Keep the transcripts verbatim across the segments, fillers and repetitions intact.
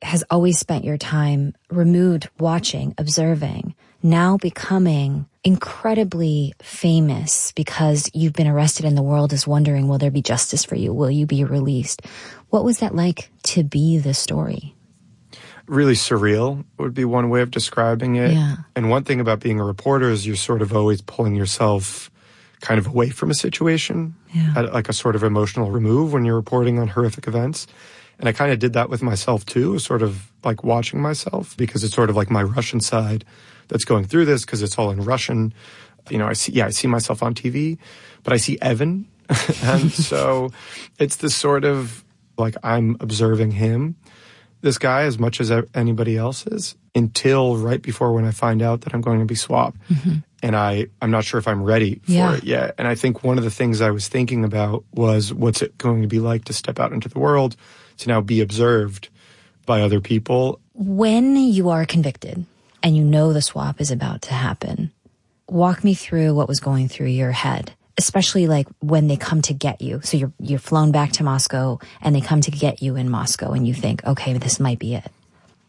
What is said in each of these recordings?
has always spent your time removed, watching, observing, now becoming incredibly famous because you've been arrested and the world is wondering, will there be justice for you? Will you be released? What was that like to be the story? Really surreal would be one way of describing it. Yeah. And one thing about being a reporter is you're sort of always pulling yourself kind of away from a situation, yeah. at like a sort of emotional remove when you're reporting on horrific events. And I kind of did that with myself too, sort of like watching myself, because it's sort of like my Russian side that's going through this because it's all in Russian. You know, I see, yeah, I see myself on T V, but I see Evan. And so it's this sort of like I'm observing him, this guy, as much as anybody else is, until right before when I find out that I'm going to be swapped. Mm-hmm. And I, I'm not sure if I'm ready for yeah. it yet. And I think one of the things I was thinking about was what's it going to be like to step out into the world, to now be observed by other people. When you are convicted and you know the swap is about to happen, walk me through what was going through your head, especially like when they come to get you. So you're you're flown back to Moscow and they come to get you in Moscow and you think, okay, this might be it.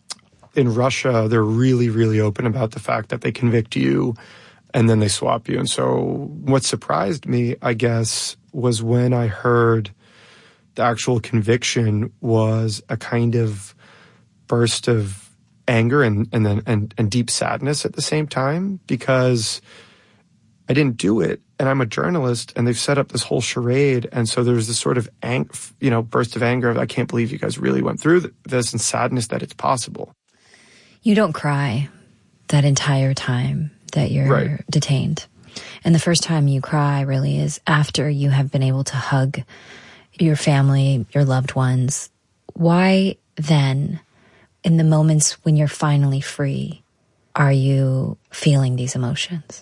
In Russia, they're really, really open about the fact that they convict you and then they swap you. And so what surprised me, I guess, was when I heard the actual conviction was a kind of burst of anger and, and then and, and deep sadness at the same time, because I didn't do it and I'm a journalist and they've set up this whole charade. And so there's this sort of ang- you know, burst of anger of, I can't believe you guys really went through th- this, and sadness that it's possible. You don't cry that entire time that you're right. detained. And the first time you cry really is after you have been able to hug your family, your loved ones. Why then, in the moments when you're finally free, are you feeling these emotions?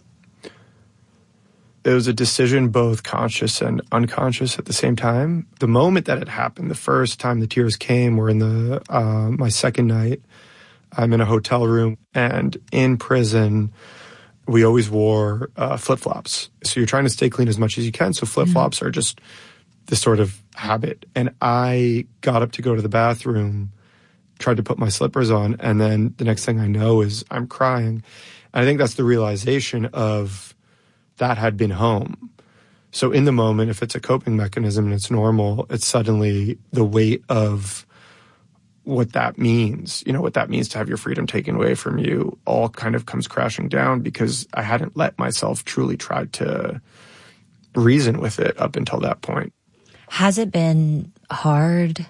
It was a decision both conscious and unconscious at the same time. The moment that it happened, the first time the tears came, were in the uh, my second night. I'm in a hotel room, and in prison, we always wore uh, flip-flops. So you're trying to stay clean as much as you can, so flip-flops mm-hmm. are just this sort of habit. And I got up to go to the bathroom, tried to put my slippers on, and then the next thing I know is I'm crying. And I think that's the realization of that had been home. So in the moment, if it's a coping mechanism and it's normal, it's suddenly the weight of what that means, you know, what that means to have your freedom taken away from you, all kind of comes crashing down because I hadn't let myself truly try to reason with it up until that point. Has it been hard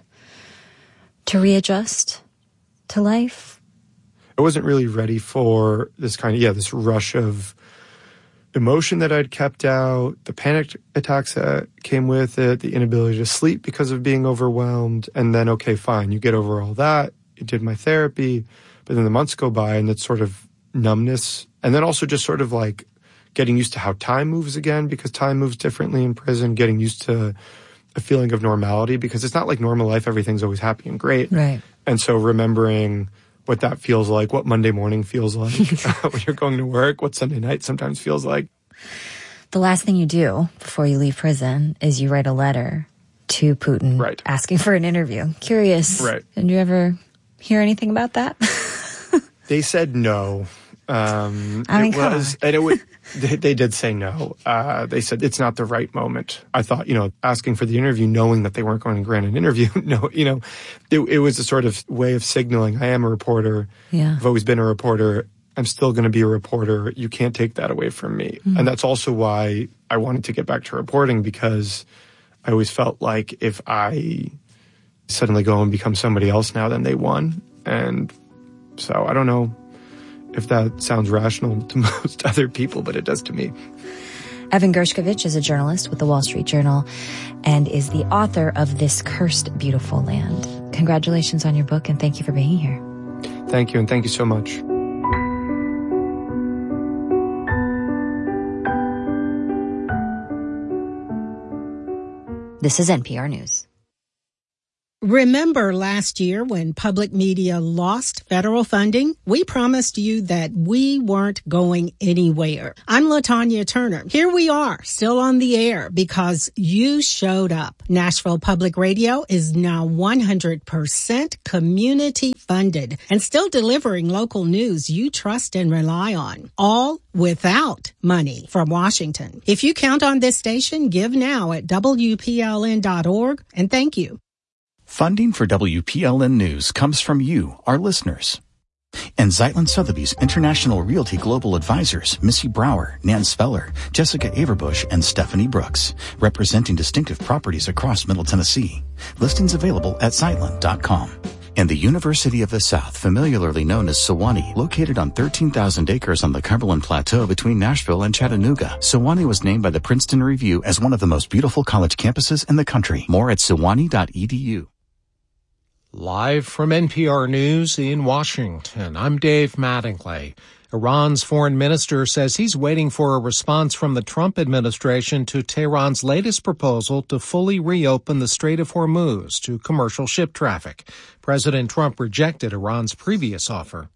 to readjust to life? I wasn't really ready for this kind of, yeah, this rush of emotion that I'd kept out, the panic attacks that came with it, the inability to sleep because of being overwhelmed. And then, okay, fine, you get over all that. You did my therapy, but then the months go by and it's sort of numbness. And then also just sort of like getting used to how time moves again, because time moves differently in prison, getting used to a feeling of normality, because it's not like normal life, everything's always happy and great. Right. And so remembering what that feels like, what Monday morning feels like when you're going to work, what Sunday night sometimes feels like. The last thing you do before you leave prison is you write a letter to Putin right. asking for an interview. Curious. Right. Did you ever hear anything about that? They said no. Um, I mean, it was, and it would, they, they did say no. Uh, they said it's not the right moment. I thought, you know, asking for the interview, knowing that they weren't going to grant an interview, no, you know, it, it was a sort of way of signaling, I am a reporter. Yeah. I've always been a reporter. I'm still going to be a reporter. You can't take that away from me. Mm-hmm. And that's also why I wanted to get back to reporting, because I always felt like if I suddenly go and become somebody else now, then they won. And so I don't know if that sounds rational to most other people, but it does to me. Evan Gershkovich is a journalist with the Wall Street Journal and is the author of This Cursed Beautiful Land. Congratulations on your book, and thank you for being here. Thank you, and thank you so much. This is N P R News. Remember last year when public media lost federal funding? We promised you that we weren't going anywhere. I'm LaTanya Turner. Here we are, still on the air because you showed up. Nashville Public Radio is now one hundred percent community funded and still delivering local news you trust and rely on, all without money from Washington. If you count on this station, give now at W P L N dot org, and thank you. Funding for W P L N News comes from you, our listeners. And Zeitlin Sotheby's International Realty Global Advisors, Missy Brower, Nan Speller, Jessica Averbush, and Stephanie Brooks, representing distinctive properties across Middle Tennessee. Listings available at zeitlin dot com. And the University of the South, familiarly known as Sewanee, located on thirteen thousand acres on the Cumberland Plateau between Nashville and Chattanooga. Sewanee was named by the Princeton Review as one of the most beautiful college campuses in the country. More at sewanee dot e d u. Live from N P R News in Washington, I'm Dave Mattingly. Iran's foreign minister says he's waiting for a response from the Trump administration to Tehran's latest proposal to fully reopen the Strait of Hormuz to commercial ship traffic. President Trump rejected Iran's previous offer.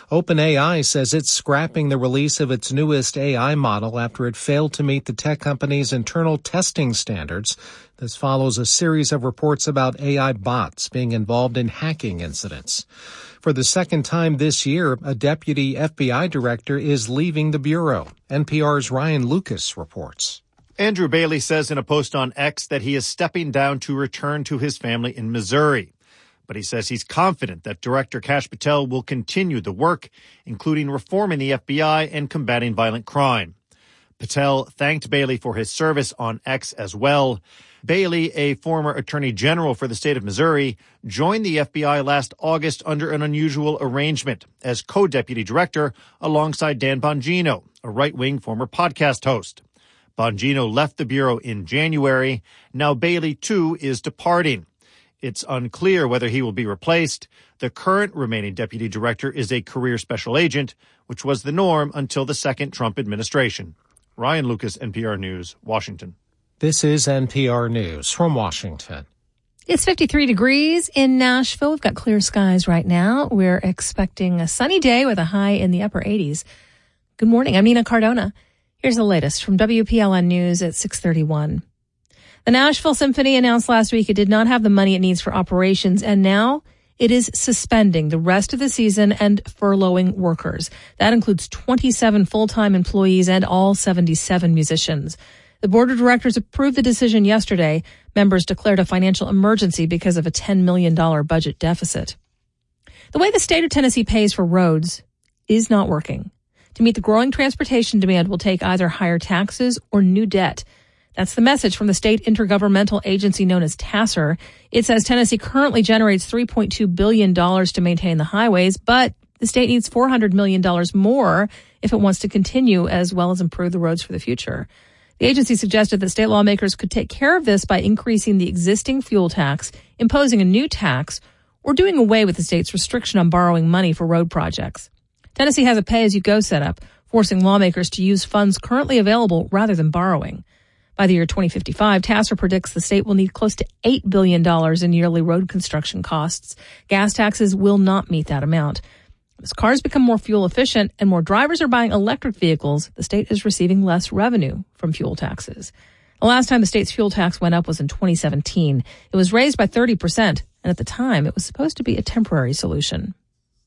OpenAI says it's scrapping the release of its newest A I model after it failed to meet the tech company's internal testing standards. This follows a series of reports about A I bots being involved in hacking incidents. For the second time this year, a deputy F B I director is leaving the bureau. N P R's Ryan Lucas reports. Andrew Bailey says in a post on X that he is stepping down to return to his family in Missouri. But he says he's confident that Director Kash Patel will continue the work, including reforming the F B I and combating violent crime. Patel thanked Bailey for his service on X as well. Bailey, a former attorney general for the state of Missouri, joined the F B I last August under an unusual arrangement as co-deputy director alongside Dan Bongino, a right-wing former podcast host. Bongino left the bureau in January. Now Bailey, too, is departing. It's unclear whether he will be replaced. The current remaining deputy director is a career special agent, which was the norm until the second Trump administration. Ryan Lucas, N P R News, Washington. This is N P R News from Washington. It's fifty-three degrees in Nashville. We've got clear skies right now. We're expecting a sunny day with a high in the upper eighties. Good morning. I'm Nina Cardona. Here's the latest from W P L N News at six thirty-one. The Nashville Symphony announced last week it did not have the money it needs for operations, and now it is suspending the rest of the season and furloughing workers. That includes twenty-seven full-time employees and all seventy-seven musicians. The board of directors approved the decision yesterday. Members declared a financial emergency because of a ten million dollars budget deficit. The way the state of Tennessee pays for roads is not working. To meet the growing transportation demand will take either higher taxes or new debt. That's the message from the state intergovernmental agency known as TASER. It says Tennessee currently generates three point two billion dollars to maintain the highways, but the state needs four hundred million dollars more if it wants to continue as well as improve the roads for the future. The agency suggested that state lawmakers could take care of this by increasing the existing fuel tax, imposing a new tax, or doing away with the state's restriction on borrowing money for road projects. Tennessee has a pay-as-you-go setup, forcing lawmakers to use funds currently available rather than borrowing. By the year twenty fifty-five, TASER predicts the state will need close to eight billion dollars in yearly road construction costs. Gas taxes will not meet that amount. As cars become more fuel efficient and more drivers are buying electric vehicles, the state is receiving less revenue from fuel taxes. The last time the state's fuel tax went up was in twenty seventeen. It was raised by thirty percent, and at the time, it was supposed to be a temporary solution.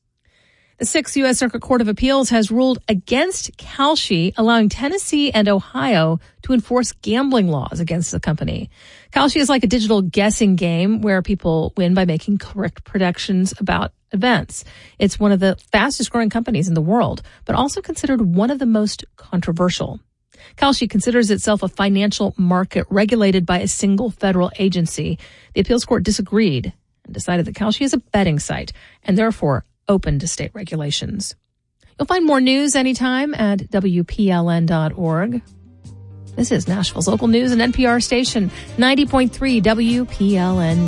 The Sixth U S Circuit Court of Appeals has ruled against Kalshi, allowing Tennessee and Ohio to enforce gambling laws against the company. Kalshi is like a digital guessing game where people win by making correct predictions about events. It's one of the fastest growing companies in the world, but also considered one of the most controversial. Kalshi considers itself a financial market regulated by a single federal agency. The appeals court disagreed and decided that Kalshi is a betting site and therefore open to state regulations. You'll find more news anytime at W P L N dot org. This is Nashville's local news and N P R station, ninety point three W P L N.